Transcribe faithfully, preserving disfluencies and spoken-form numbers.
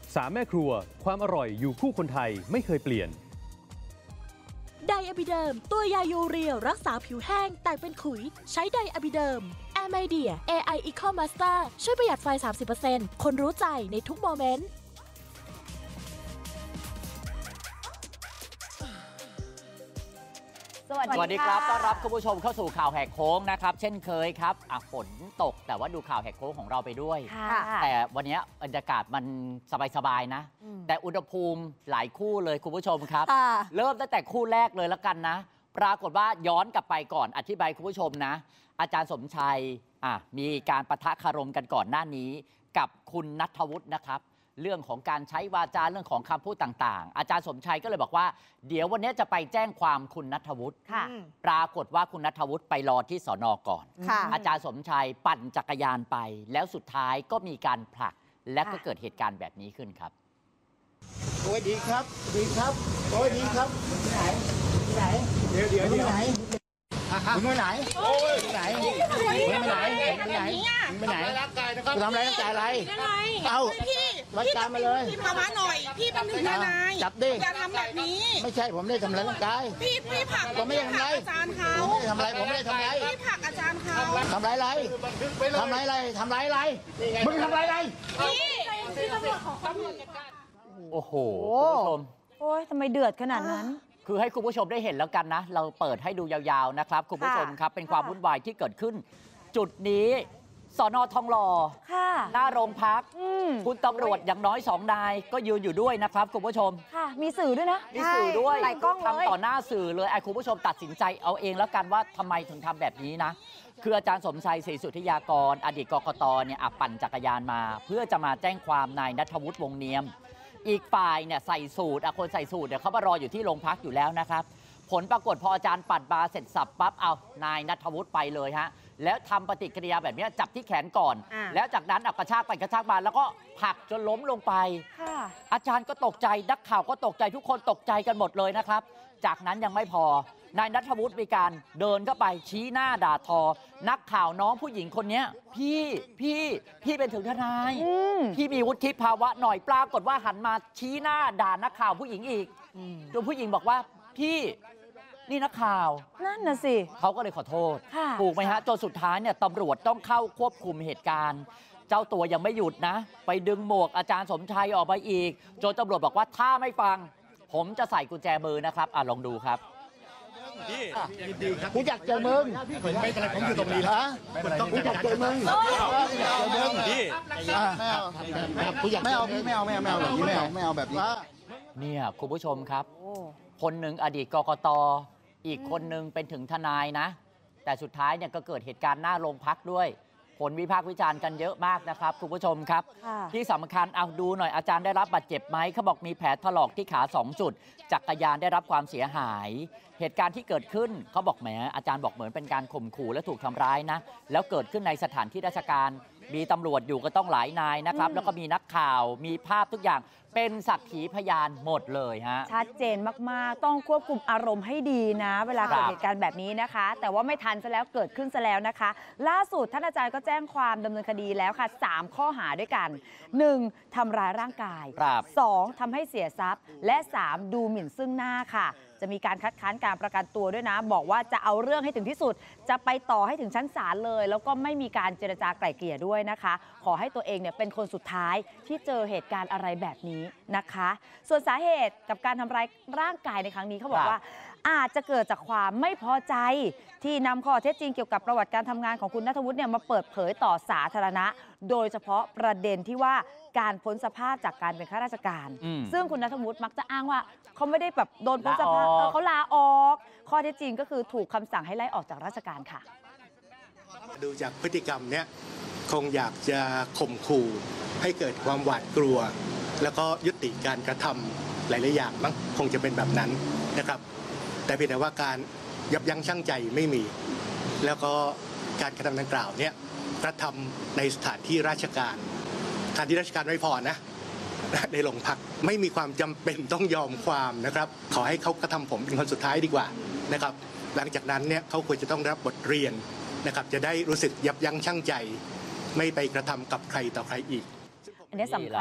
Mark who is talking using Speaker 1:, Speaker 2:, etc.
Speaker 1: สามแม่ครัวความอร่อยอยู่คู่คนไทยไม่เคยเปลี่ยน
Speaker 2: ไดอะบิเดิมตัวยายูเรียรักษาผิวแห้งแตกเป็นขุยใช้ไดอะบิเดิมแอร์ไมเดีย เอ ไอ Eco Master ช่วยประหยัดไฟ สามสิบเปอร์เซ็นต์ คนรู้ใจในทุกโมเมนต์
Speaker 3: สวัสดีครับต้อนรับคุณผู้ชมเข้าสู่ข่าวแหกโค้งนะครับเช่นเคยครับอ่ะฝนตกแต่ว่าดูข่าวแหกโค้งของเราไปด้วยแต่วันนี้บรรยากาศมันสบายๆนะแต่อุณหภูมิหลายคู่เลยคุณผู้ชมครับเริ่มตั้งแต่คู่แรกเลยแล้วกันนะปรากฏว่าย้อนกลับไปก่อนอธิบายคุณผู้ชมนะอาจารย์สมชัยอ่ะมีการปะทะคารมกันก่อนหน้านี้กับคุณณัฐวุฒินะครับเรื่องของการใช้วาจาเรื่องของคำพูดต่างๆอาจารย์สมชัยก็เลยบอกว่าเดี๋ยววันนี้จะไปแจ้งความคุณณัฐวุฒิปรากฏว่าคุณณัฐวุฒิไปรอที่สน.ก่อนอาจารย์สมชัยปั่นจักรยานไปแล้วสุดท้ายก็มีการผลักและก็เกิดเหตุการณ์แบบนี้ขึ้นครับ
Speaker 4: โอ้ยดีครับดีครับโอ้ยดีครับที่ไหนที่ไหนเดี๋ยวเดี๋ยวที่ไหนมึงไปไหนไปไหนมึงไปไหนไปไหนไปไหนร่างกายนะครับทำอะไรร่างกายอะไรเอาพี่วัดการมาเลย
Speaker 5: พี่มาหน่อยพี่เป็นถึงทนาย
Speaker 4: จับดิ
Speaker 5: อย่าทำแบบนี้
Speaker 4: ไม่ใช่ผมไม่ได้ทำอะไรร่างกาย
Speaker 5: พี่พี่ผัก
Speaker 4: ผมไม่ได้ทำอะไร
Speaker 5: อาจารย์เขา
Speaker 4: ผมไม่ได้ทำอะไรผมไม่ได้ทำอะไร
Speaker 5: พี่ผักอาจารย์เขา
Speaker 4: ทำไรอะไรทำไรอะไรทำไรอะไรมึงทำไรอะไร
Speaker 5: พี่พี่ตำรวจของตำรวจ
Speaker 3: โอ้โหคุณผู้ชม
Speaker 6: โอ้ยทำไมเดือดขนาดนั้น
Speaker 3: คือให้คุณผู้ชมได้เห็นแล้วกันนะเราเปิดให้ดูยาวๆนะครับคุณผู้ชมครับเป็นความวุ่นวายที่เกิดขึ้นจุดนี้สน.ทองหล่อหน้าโรงพักคุณตำรวจอย่างน้อยสองนายก็ยืนอยู่ด้วยนะครับคุณผู้ชม
Speaker 6: ค่ะมีสื่อด้วยนะ
Speaker 3: มีสื่อด้วย
Speaker 6: หลายกล้องเลย
Speaker 3: ทำต่อหน้าสื่อเลยไอ้คุณผู้ชมตัดสินใจเอาเองแล้วกันว่าทำไมถึงทำแบบนี้นะคืออาจารย์สมชัยศรีสุทธิยากรอดีตกกตเนี่ยปั่นจักรยานมาเพื่อจะมาแจ้งความนายณัฐวุฒิวงศ์เนียมอีกฝ่ายเนี่ยใส่สูตรคนใส่สูตรเนี่ยเขามารออยู่ที่โรงพักอยู่แล้วนะครับผลปรากฏพออาจารย์ปัดบาเสร็จสับปั๊บเอานายณัฐวุฒิไปเลยฮะแล้วทำปฏิกิริยาแบบนี้จับที่แขนก่อนแล้วจากนั้นกระชากไปกระชากมาแล้วก็ผลักจนล้มลงไปอาจารย์ก็ตกใจนักข่าวก็ตกใจทุกคนตกใจกันหมดเลยนะครับจากนั้นยังไม่พอนายณัฐวุฒิมีการเดินเข้าไปชี้หน้าด่าทอนักข่าวน้องผู้หญิงคนนี้พี่พี่พี่เป็นถึงทนายพี่มีวุฒิภาวะหน่อยปรากฏว่าหันมาชี้หน้าด่านักข่าวผู้หญิงอีกจนผู้หญิงบอกว่าพี่นี่นักข่าว
Speaker 6: นั่นน่ะสิ
Speaker 3: เขาก็เลยขอโทษถูกไหมฮะจนสุดท้ายเนี่ยตำรวจต้องเข้าควบคุมเหตุการณ์เจ้าตัวยังไม่หยุดนะไปดึงหมวกอาจารย์สมชัยออกไปอีกจนตำรวจบอกว่าถ้าไม่ฟังผมจะใส่กุญแจมือนะครับอ่ะลองดูครับ
Speaker 4: พี่ยินดีครับกูอยากเจอมึงไม่เป็นไรผมอยู่ตรงนี้ฮะกูอยากเจอมึงเจอมึงพี่ไม่เอากูอยากไม่เอาพี่ไม่เอาไม่เอาไม่เอาแบบนี้ไม่เอาไม่เอาแบบนี้
Speaker 3: เนี่ยคุณผู้ชมครับคนหนึ่งอดีตกกต.อีกคนหนึ่งเป็นถึงทนายนะแต่สุดท้ายเนี่ยก็เกิดเหตุการณ์หน้าโรงพักด้วยผลวิพากษ์วิจารณ์กันเยอะมากนะครับคุณผู้ชมครับที่สำคัญเอาดูหน่อยอาจารย์ได้รับบาดเจ็บไหมเขาบอกมีแผลถลอกที่ขาสองจุดจักรยานได้รับความเสียหายเหตุการณ์ที่เกิดขึ้นเขาบอกแหมอาจารย์บอกเหมือนเป็นการข่มขู่และถูกทำร้ายนะแล้วเกิดขึ้นในสถานที่ราชการมีตำรวจอยู่ก็ต้องหลายนายนะครับแล้วก็มีนักข่าวมีภาพทุกอย่างเป็นสักขีพยานหมดเลยฮะ
Speaker 6: ชัดเจนมากๆต้องควบคุมอารมณ์ให้ดีนะเวลาเกิดเหตุการณ์แบบนี้นะคะแต่ว่าไม่ทันซะแล้วเกิดขึ้นซะแล้วนะคะล่าสุดท่านอาจารย์ก็แจ้งความดำเนินคดีแล้วค่ะสามข้อหาด้วยกันหนึ่งทำร้ายร่างกายสองทำให้เสียทรัพย์และสามดูหมิ่นซึ่งหน้าค่ะจะมีการคัดค้านการประกันตัวด้วยนะบอกว่าจะเอาเรื่องให้ถึงที่สุดจะไปต่อให้ถึงชั้นศาลเลยแล้วก็ไม่มีการเจรจาไกล่เกลี่ยด้วยนะคะขอให้ตัวเองเนี่ยเป็นคนสุดท้ายที่เจอเหตุการณ์อะไรแบบนี้นะคะส่วนสาเหตุกับการทำร้ายร่างกายในครั้งนี้เขาบอกว่าอาจจะเกิดจากความไม่พอใจที่นำข้อเท็จจริงเกี่ยวกับประวัติการทำงานของคุณณัฐวุฒิเนี่ยมาเปิดเผยต่อสาธารณะโดยเฉพาะประเด็นที่ว่าการพ้นสภาพจากการเป็นข้าราชการซึ่งคุณณัฐวุฒิมักจะอ้างว่าเขาไม่ได้แบบโดนพ้นสภาพเขาลาออกข้อเท็จจริงก็คือถูกคำสั่งให้ไล่ออกจากราชการค่ะ
Speaker 4: ดูจากพฤติกรรมเนี้ยคงอยากจะข่มขู่ให้เกิดความหวาดกลัวแล้วก็ยุติการกระทำหลายๆอย่างมั้งคงจะเป็นแบบนั้นนะครับแต่เพียงแต่ว่าการยับยั้งชั่งใจไม่มีแล้วก็การกระทำดังกล่าวเนี่ยกระทำในสถานที่ราชการสถานที่ราชการไม่พอนะในโรงพักไม่มีความจำเป็นต้องยอมความนะครับขอให้เขากระทำผมเป็นคนสุดท้ายดีกว่านะครับหลังจากนั้นเนี่ยเขาควรจะต้องรับบทเรียนนะครับจะได้รู้สึกยับยั้งชั่งใจไม่ไปกระทำกับใครต่อใครอีก
Speaker 6: อันนี้สำคัญ